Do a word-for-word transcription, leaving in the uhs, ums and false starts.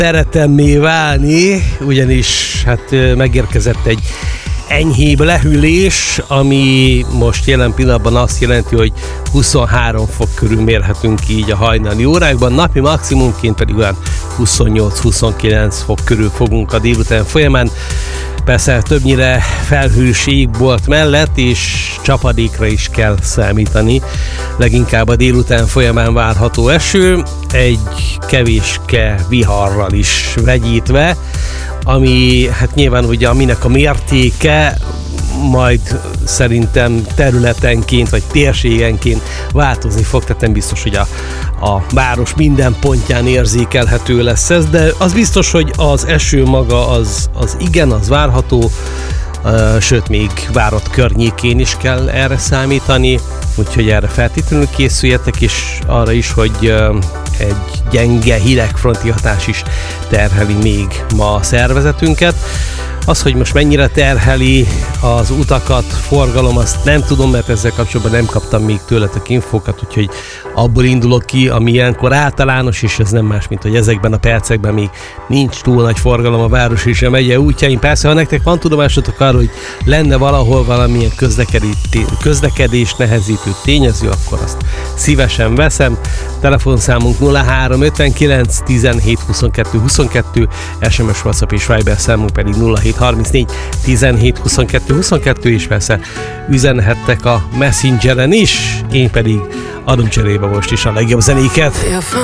teretemmé válni, ugyanis hát megérkezett egy enyhébb lehűlés, ami most jelen pillanatban azt jelenti, hogy huszonhárom fok körül mérhetünk így a hajnali órákban, napi maximumként pedig olyan huszonnyolc-huszonkilenc fok körül fogunk a délután folyamán. Persze többnyire felhős égbolt mellett, és csapadékra is kell számítani. Leginkább a délután folyamán várható eső, egy kevéske viharral is vegyítve, ami hát nyilván ugye aminek a mértéke majd szerintem területenként vagy térségenként változni fog, tehát nem biztos, hogy a, a város minden pontján érzékelhető lesz ez, de az biztos, hogy az eső maga az, az igen, az várható, uh, sőt még Várad környékén is kell erre számítani, úgyhogy erre feltétlenül készüljetek, és arra is, hogy uh, egy gyenge hidegfronti hatás is terheli még ma a szervezetünket. Az, hogy most mennyire terheli az utakat, forgalom, azt nem tudom, mert ezzel kapcsolatban nem kaptam még tőletek infókat, úgyhogy abból indulok ki, ami ilyenkor általános, és ez nem más, mint hogy ezekben a percekben még nincs túl nagy forgalom a város és a megye útjain. Persze, ha nektek van tudomásotok arra, hogy lenne valahol valamilyen közlekedés, közlekedés nehezítő tényező, akkor azt szívesen veszem. Telefonszámunk nulla három ötvenkilenc tizenhét huszonkettő huszonkettő, es em es, WhatsApp és Viber számunk pedig nulla hét harmincnégy tizenhét huszonkettő huszonkettő, és persze üzenhettek a Messengeren is, én pedig adom cserébe most is a legjobb zenéket.